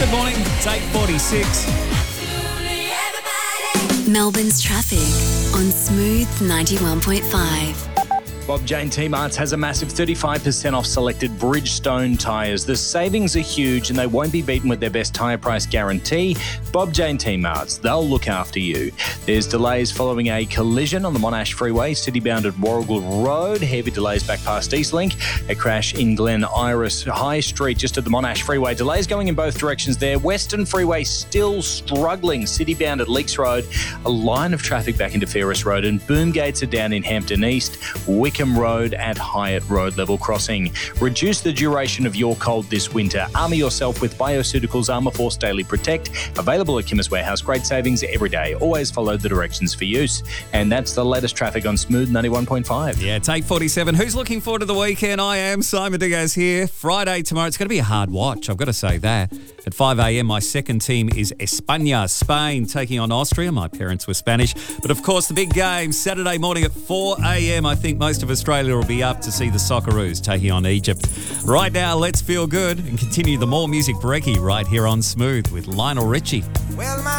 Good morning. It's 8:46. Melbourne's traffic on Smooth 91.5. Bob Jane T-Marts has a massive 35% off selected Bridgestone tyres. The savings are huge and they won't be beaten with their best tyre price guarantee. Bob Jane T-Marts, they'll look after you. There's delays following a collision on the Monash Freeway, city-bound at Warrigal Road. Heavy delays back past Eastlink. A crash in Glen Iris High Street, just at the Monash Freeway. Delays going in both directions there. Western Freeway still struggling, city-bound at Leaks Road. A line of traffic back into Ferris Road, and boom gates are down in Hampton East. Wickham Road at Hyatt Road level crossing. Reduce the duration of your cold this winter. Armour yourself with Bioceuticals Armour Force Daily Protect. Available at Chemist Warehouse. Great savings every day. Always follow the directions for use. And that's the latest traffic on Smooth 91.5. Yeah, it's 8:47. Who's looking forward to the weekend? I am. Simon Diaz here. Friday tomorrow. It's going to be a hard watch. I've got to say that. At 5 a.m, my second team is España, Spain, taking on Austria. My parents were Spanish. But of course, the big game, Saturday morning at 4 a.m. I think most of Australia will be up to see the Socceroos taking on Egypt. Right now, let's feel good and continue the More Music Brekkie right here on Smooth with Lionel Richie.